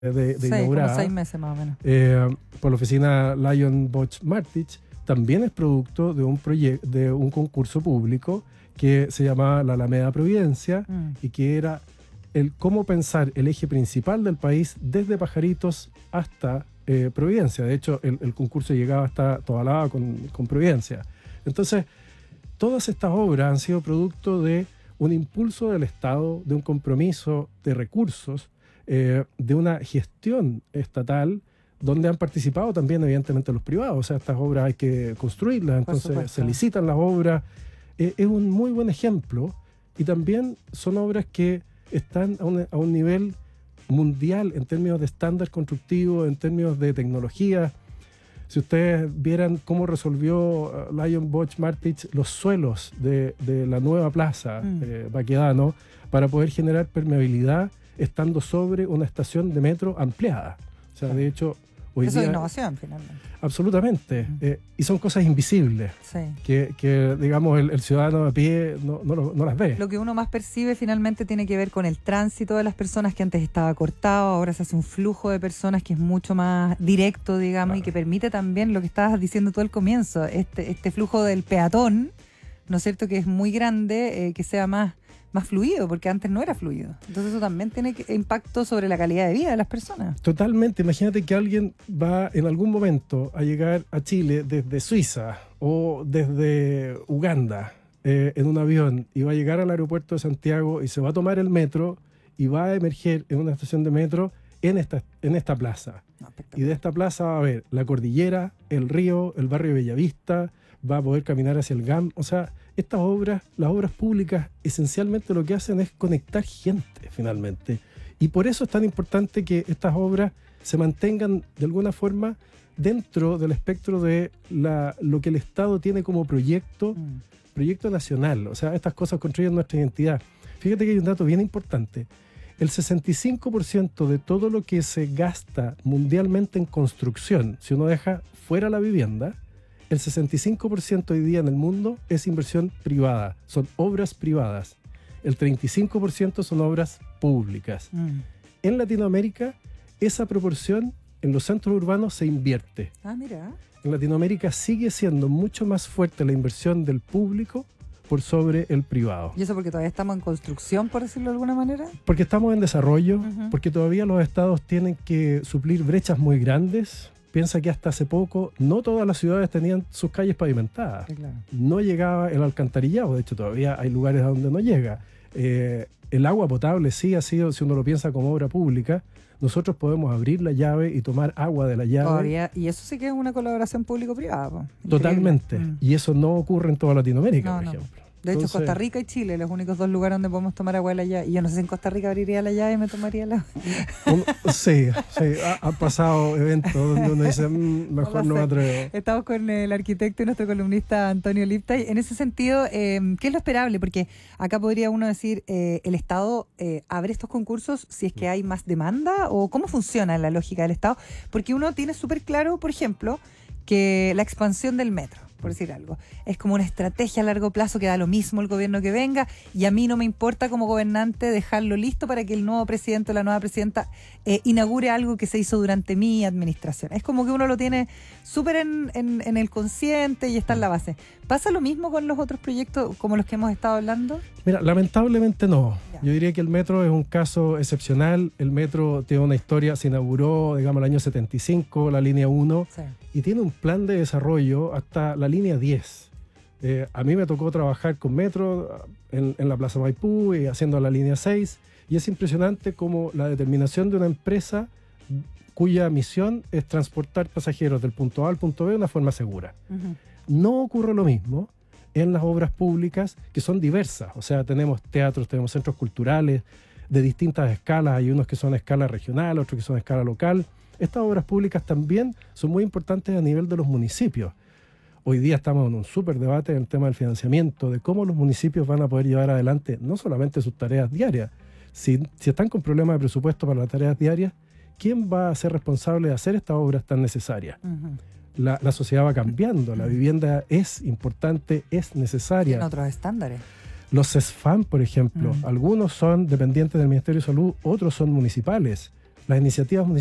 de Sí, inaugurada, como 6 meses más o menos. por la oficina Lion Boch Martich, también es producto de de un concurso público que se llamaba la Alameda Providencia y que era el cómo pensar el eje principal del país desde Pajaritos hasta Providencia. De hecho, el concurso llegaba hasta Tobalaba con Providencia. Entonces, todas estas obras han sido producto de un impulso del Estado, de un compromiso de recursos, de una gestión estatal donde han participado también evidentemente los privados. O sea, estas obras hay que construirlas, entonces se licitan las obras. Es un muy buen ejemplo y también son obras que están a un nivel mundial en términos de estándar constructivo, en términos de tecnología. Si ustedes vieran cómo resolvió Lion Boch Martich los suelos de la nueva plaza Baquedano para poder generar permeabilidad estando sobre una estación de metro ampliada. O sea, de hecho, hoy eso día... es innovación, finalmente. Absolutamente. Y son cosas invisibles que digamos, el ciudadano a pie no las ve. Lo que uno más percibe finalmente tiene que ver con el tránsito de las personas, que antes estaba cortado, ahora se hace un flujo de personas que es mucho más directo, digamos, y que permite también lo que estabas diciendo tú al comienzo, este flujo del peatón, ¿no es cierto?, que es muy grande, que sea más fluido, porque antes no era fluido. Entonces eso también tiene impacto sobre la calidad de vida de las personas. Totalmente. Imagínate que alguien va en algún momento a llegar a Chile desde Suiza o desde Uganda en un avión y va a llegar al aeropuerto de Santiago y se va a tomar el metro y va a emerger en una estación de metro en esta plaza. Y de esta plaza va a ver la cordillera, el río, el barrio Bellavista, va a poder caminar hacia el GAM. O sea, estas obras, las obras públicas, esencialmente lo que hacen es conectar gente, finalmente. Y por eso es tan importante que estas obras se mantengan de alguna forma dentro del espectro de lo que el Estado tiene como proyecto nacional. O sea, estas cosas construyen nuestra identidad. Fíjate que hay un dato bien importante. El 65% de todo lo que se gasta mundialmente en construcción, si uno deja fuera la vivienda, el 65% hoy día en el mundo es inversión privada, son obras privadas. El 35% son obras públicas. En Latinoamérica, esa proporción en los centros urbanos se invierte. Mira. En Latinoamérica sigue siendo mucho más fuerte la inversión del público por sobre el privado. ¿Y eso porque todavía estamos en construcción, por decirlo de alguna manera? Porque estamos en desarrollo, porque todavía los estados tienen que suplir brechas muy grandes. Piensa que hasta hace poco no todas las ciudades tenían sus calles pavimentadas. Sí, claro. No llegaba el alcantarillado, de hecho todavía hay lugares a donde no llega. El agua potable sí ha sido, si uno lo piensa como obra pública, nosotros podemos abrir la llave y tomar agua de la llave. Todavía, y eso sí que es una colaboración público-privada. Totalmente. Y eso no ocurre en toda Latinoamérica, por ejemplo. De hecho, Costa Rica y Chile, los únicos dos lugares donde podemos tomar agua de la llave. Y yo no sé si en Costa Rica abriría la llave y me tomaría la... Sí, ha pasado eventos donde uno dice, mejor no me atrevo. Estamos con el arquitecto y nuestro columnista Antonio Liptay. En ese sentido, ¿qué es lo esperable? Porque acá podría uno decir, ¿el Estado abre estos concursos si es que hay más demanda? ¿O cómo funciona la lógica del Estado? Porque uno tiene súper claro, por ejemplo, que la expansión del metro, por decir algo, es como una estrategia a largo plazo que da lo mismo el gobierno que venga, y a mí no me importa como gobernante dejarlo listo para que el nuevo presidente o la nueva presidenta inaugure algo que se hizo durante mi administración. Es como que uno lo tiene súper en el consciente y está en la base. ¿Pasa lo mismo con los otros proyectos como los que hemos estado hablando? Mira, lamentablemente no. Yo diría que el metro es un caso excepcional. El metro tiene una historia, se inauguró, digamos, el año 75, la línea 1, y tiene un plan de desarrollo hasta la línea 10. A mí me tocó trabajar con metro en la Plaza Maipú y haciendo la línea 6, y es impresionante como la determinación de una empresa cuya misión es transportar pasajeros del punto A al punto B de una forma segura. No ocurre lo mismo en las obras públicas, que son diversas. O sea, tenemos teatros, tenemos centros culturales de distintas escalas. Hay unos que son a escala regional, otros que son a escala local. Estas obras públicas también son muy importantes a nivel de los municipios. Hoy día estamos en un súper debate en el tema del financiamiento, de cómo los municipios van a poder llevar adelante no solamente sus tareas diarias. Si están con problemas de presupuesto para las tareas diarias, ¿quién va a ser responsable de hacer estas obras tan necesarias? La sociedad va cambiando, la vivienda es importante, es necesaria. En otros estándares. Los CESFAM, por ejemplo, algunos son dependientes del Ministerio de Salud, otros son municipales. las iniciativas